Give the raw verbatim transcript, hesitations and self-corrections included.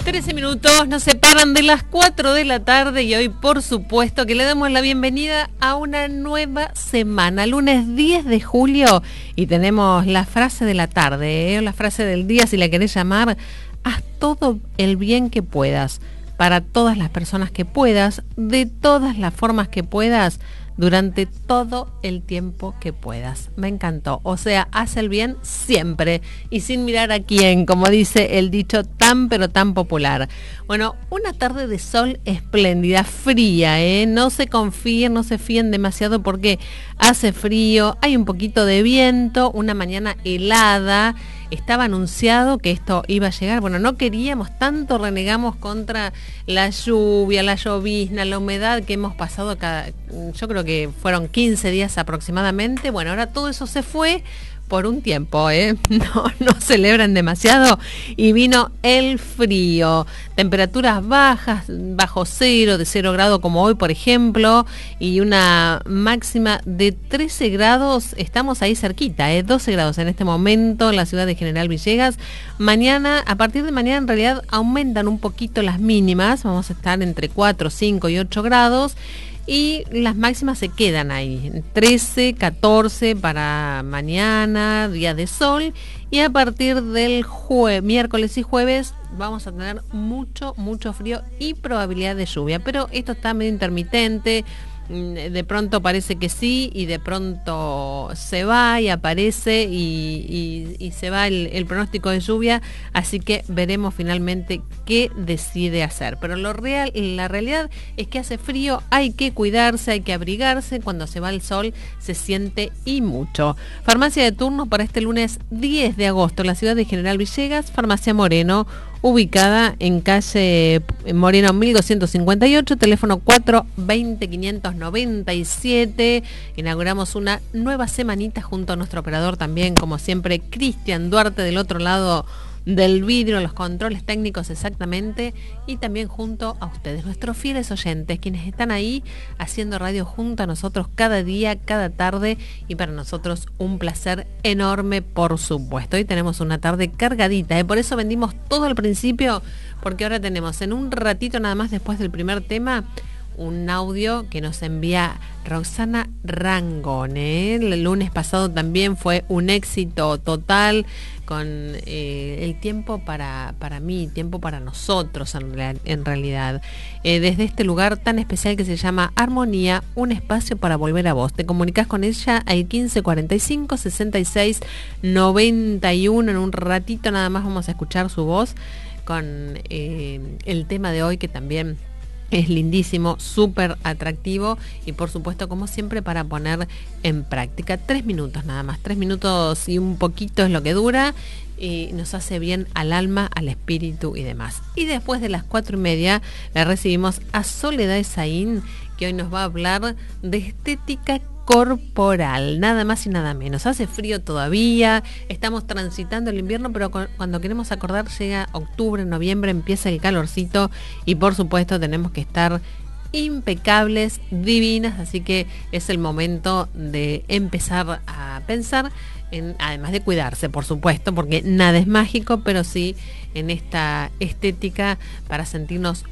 trece minutos nos separan de las cuatro de la tarde y hoy por supuesto que le damos la bienvenida a una nueva semana, lunes diez de julio, y tenemos la frase de la tarde, ¿eh? La frase del día, si la querés llamar: haz todo el bien que puedas, para todas las personas que puedas, de todas las formas que puedas, durante todo el tiempo que puedas. Me encantó. O sea, haz el bien siempre y sin mirar a quién, como dice el dicho tan pero tan popular. Bueno, una tarde de sol espléndida, fría, ¿eh? No se confíen, no se fíen demasiado porque hace frío, hay un poquito de viento, una mañana helada. Estaba anunciado que esto iba a llegar. Bueno, no queríamos, tanto renegamos contra la lluvia, la llovizna, la humedad que hemos pasado cada, yo creo que fueron quince días aproximadamente. Bueno, ahora todo eso se fue por un tiempo, ¿eh? No, no celebran demasiado y vino el frío. Temperaturas bajas, bajo cero, de cero grado como hoy, por ejemplo, y una máxima de trece grados. Estamos ahí cerquita, ¿eh? doce grados en este momento en la ciudad de General Villegas. Mañana, a partir de mañana, en realidad aumentan un poquito las mínimas. Vamos a estar entre cuatro, cinco y ocho grados. Y las máximas se quedan ahí, trece, catorce para mañana, día de sol, y a partir del jue- miércoles y jueves vamos a tener mucho, mucho frío y probabilidad de lluvia, pero esto está medio intermitente. De pronto parece que sí y de pronto se va y aparece y, y, y se va el, el pronóstico de lluvia, así que veremos finalmente qué decide hacer. Pero lo real, la realidad es que hace frío, hay que cuidarse, hay que abrigarse, cuando se va el sol se siente y mucho. Farmacia de turno para este lunes diez de agosto en la ciudad de General Villegas, Farmacia Moreno, ubicada en calle Moreno mil doscientos cincuenta y ocho, teléfono cuatro veinte, quinientos noventa y siete. Inauguramos una nueva semanita junto a nuestro operador también, como siempre, Cristian Duarte, del otro lado del vidrio, los controles técnicos exactamente, y también junto a ustedes, nuestros fieles oyentes, quienes están ahí haciendo radio junto a nosotros cada día, cada tarde, y para nosotros un placer enorme, por supuesto. Hoy tenemos una tarde cargadita, ¿eh? Por eso vendimos todo al principio, porque ahora tenemos en un ratito nada más, después del primer tema, un audio que nos envía Roxana Rangón, ¿eh? El lunes pasado también fue un éxito total con eh, el tiempo para, para mí, tiempo para nosotros en, real, en realidad. Eh, desde este lugar tan especial que se llama Armonía, un espacio para volver a vos. Te comunicas con ella al quince cuarenta y cinco, sesenta y seis, noventa y uno. En un ratito nada más vamos a escuchar su voz con eh, el tema de hoy, que también es lindísimo, súper atractivo y por supuesto, como siempre, para poner en práctica. Tres minutos nada más, tres minutos y un poquito es lo que dura y nos hace bien al alma, al espíritu y demás. Y después de las cuatro y media la recibimos a Soledad Esaín, que hoy nos va a hablar de estética corporal, nada más y nada menos. Hace frío todavía, estamos transitando el invierno, pero cuando queremos acordar llega octubre, noviembre, empieza el calorcito y por supuesto tenemos que estar impecables, divinas, así que es el momento de empezar a pensar en, además de cuidarse, por supuesto, porque nada es mágico, pero sí en esta estética para sentirnos